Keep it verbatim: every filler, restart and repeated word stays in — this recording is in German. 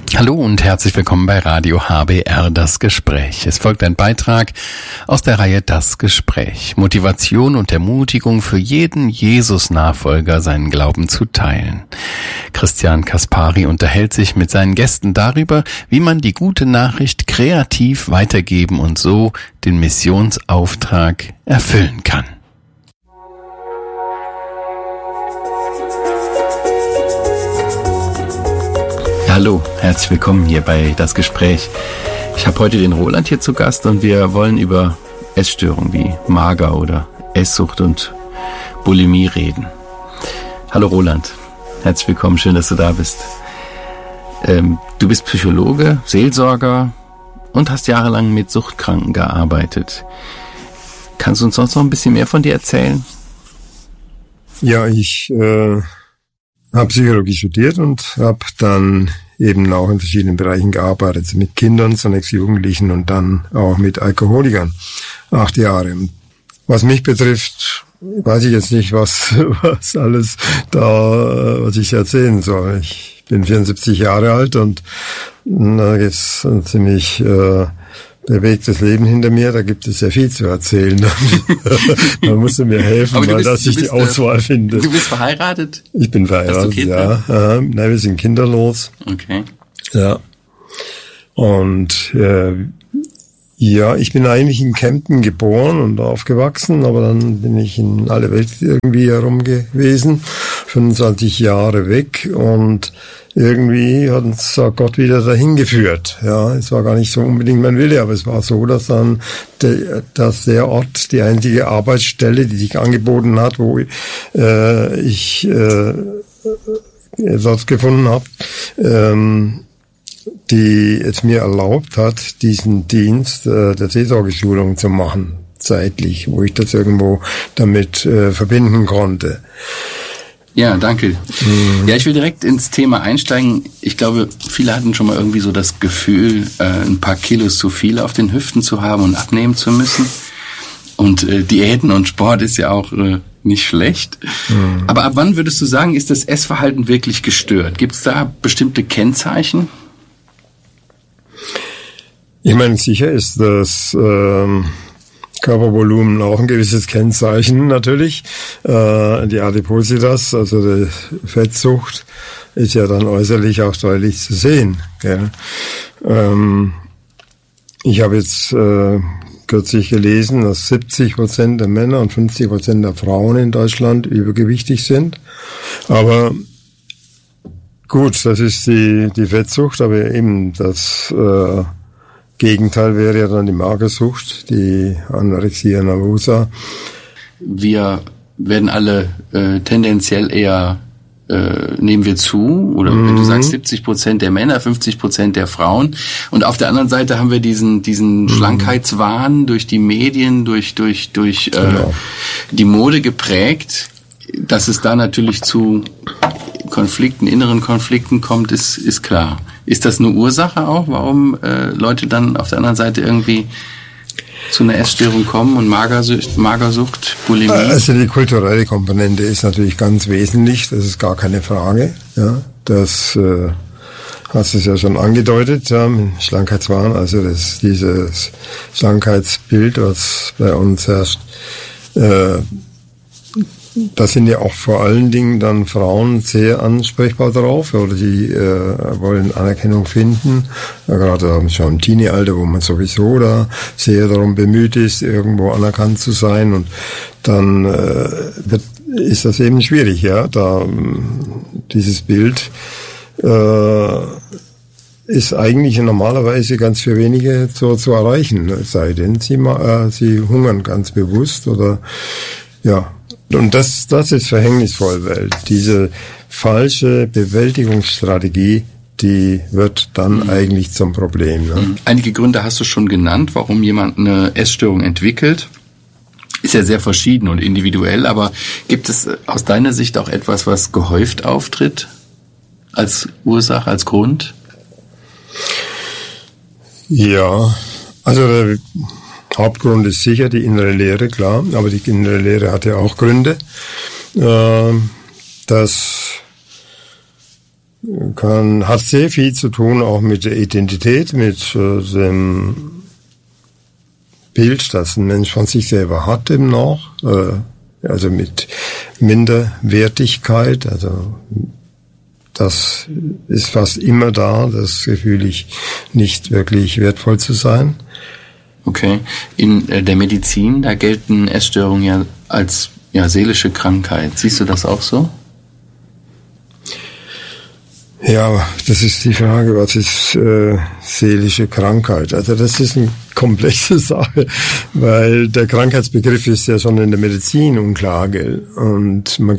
Hallo und herzlich willkommen bei Radio H B R Das Gespräch. Es folgt ein Beitrag aus der Reihe Das Gespräch. Motivation und Ermutigung für jeden Jesus-Nachfolger, seinen Glauben zu teilen. Christian Kaspari unterhält sich mit seinen Gästen darüber, wie man die gute Nachricht kreativ weitergeben und so den Missionsauftrag erfüllen kann. Hallo, herzlich willkommen hier bei Das Gespräch. Ich habe heute den Roland hier zu Gast und wir wollen über Essstörungen wie Mager oder Esssucht und Bulimie reden. Hallo Roland, herzlich willkommen, schön, dass du da bist. Ähm, du bist Psychologe, Seelsorger und hast jahrelang mit Suchtkranken gearbeitet. Kannst du uns sonst noch ein bisschen mehr von dir erzählen? Ja, ich äh, habe Psychologie studiert und habe dann eben auch in verschiedenen Bereichen gearbeitet, mit Kindern, zunächst Jugendlichen und dann auch mit Alkoholikern. Acht Jahre. Was mich betrifft, weiß ich jetzt nicht, was, was alles da, was ich erzählen soll. Ich bin vierundsiebzig Jahre alt und da gibt's ein ziemlich äh, bewegtes Leben hinter mir, da gibt es sehr viel zu erzählen. Da musst du mir helfen, weil dass ich die Auswahl finde. Du bist verheiratet? Ich bin verheiratet, ja. ja. Nein, wir sind kinderlos. Okay. Ja. Und äh, ja, ich bin eigentlich in Kempten geboren und aufgewachsen, aber dann bin ich in alle Welt irgendwie herum gewesen, fünfundzwanzig Jahre weg und irgendwie hat uns Gott wieder dahin geführt. Ja, es war gar nicht so unbedingt mein Wille, aber es war so, dass dann de, dass der Ort die einzige Arbeitsstelle, die sich angeboten hat, wo äh, ich äh, Ersatz gefunden habe, ähm, die es mir erlaubt hat, diesen Dienst äh, der Seelsorgeschulung zu machen, zeitlich, wo ich das irgendwo damit äh, verbinden konnte. Ja, danke. Mhm. Ja, ich will direkt ins Thema einsteigen. Ich glaube, viele hatten schon mal irgendwie so das Gefühl, äh, ein paar Kilos zu viel auf den Hüften zu haben und abnehmen zu müssen. Und äh, Diäten und Sport ist ja auch äh, nicht schlecht. Mhm. Aber ab wann würdest du sagen, ist das Essverhalten wirklich gestört? Gibt es da bestimmte Kennzeichen? Ich meine, sicher ist das ähm, Körpervolumen auch ein gewisses Kennzeichen natürlich. Äh, die Adipositas, also die Fettsucht, ist ja dann äußerlich auch deutlich zu sehen. Gell? Ähm, ich habe jetzt äh, kürzlich gelesen, dass siebzig Prozent der Männer und fünfzig Prozent der Frauen in Deutschland übergewichtig sind. Aber gut, das ist die, die Fettsucht, aber eben das äh, Gegenteil wäre ja dann die Magersucht, die Anorexia nervosa. Wir werden alle äh, tendenziell eher, äh, nehmen wir zu, oder mhm. wenn du sagst siebzig Prozent der Männer, fünfzig Prozent der Frauen. Und auf der anderen Seite haben wir diesen diesen mhm. Schlankheitswahn durch die Medien, durch durch durch äh, genau. die Mode geprägt. Dass es da natürlich zu Konflikten, inneren Konflikten kommt, ist ist klar. Ist das eine Ursache auch, warum äh, Leute dann auf der anderen Seite irgendwie zu einer Essstörung kommen und Magersucht, Magersucht, Bulimie? Also die kulturelle Komponente ist natürlich ganz wesentlich, das ist gar keine Frage. Ja, das äh, hast du es ja schon angedeutet, ja, mit Schlankheitswahn, also das dieses Schlankheitsbild, was bei uns herrscht. Äh, Da sind ja auch vor allen Dingen dann Frauen sehr ansprechbar drauf, oder die äh, wollen Anerkennung finden, ja, gerade schon im Teenie-Alter, wo man sowieso da sehr darum bemüht ist, irgendwo anerkannt zu sein, und dann äh, wird, ist das eben schwierig, ja, da dieses Bild äh, ist eigentlich normalerweise ganz für wenige zu, zu erreichen, es sei denn, sie, äh, sie hungern ganz bewusst oder ja. Und das, das ist verhängnisvoll, weil diese falsche Bewältigungsstrategie, die wird dann mhm. eigentlich zum Problem. Ne? Einige Gründe hast du schon genannt, warum jemand eine Essstörung entwickelt. Ist ja sehr verschieden und individuell, aber gibt es aus deiner Sicht auch etwas, was gehäuft auftritt als Ursache, als Grund? Ja, also der Hauptgrund ist sicher die innere Leere, klar, aber die innere Leere hat ja auch Gründe. Äh, dass kann, hat sehr viel zu tun auch mit der Identität, mit äh, dem Bild, das ein Mensch von sich selber hat eben noch, äh, also mit Minderwertigkeit, also das ist fast immer da, das Gefühl, ich nicht wirklich wertvoll zu sein. Okay. In äh, der Medizin, da gelten Essstörungen ja als ja, seelische Krankheit. Siehst du das auch so? Ja, das ist die Frage, was ist äh, seelische Krankheit? Also das ist eine komplexe Sache, weil der Krankheitsbegriff ist ja schon in der Medizin unklar, gell? Und man